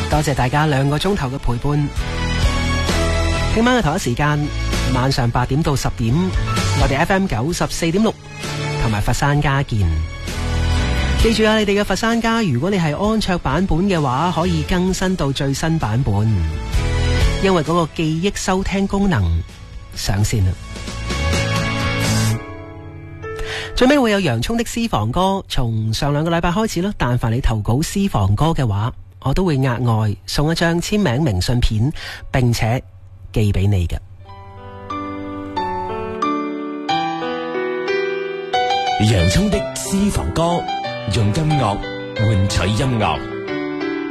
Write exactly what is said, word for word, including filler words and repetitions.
多謝大家兩個鐘頭嘅陪伴。聽晚嘅同一時間，晚上八點到十點，我哋 F M 九十四點六同埋佛山家見。記住啊，你哋嘅佛山家，如果你係安卓版本嘅話，可以更新到最新版本，因為嗰個記憶收聽功能上線啦。最尾會有洋蔥的私房歌，從上兩個禮拜開始咯。但凡你投稿私房歌嘅話，我都會額外送一張簽名明信片，並且寄俾你嘅。 洋蔥的私房歌，用音樂換取音樂。